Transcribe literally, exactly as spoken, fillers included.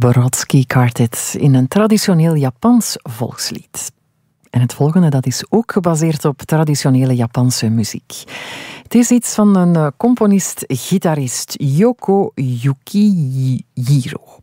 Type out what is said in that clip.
Brodsky Quartet in een traditioneel Japans volkslied. En het volgende dat is ook gebaseerd op traditionele Japanse muziek. Het is iets van een componist-gitarist, Yoko Yukihiro.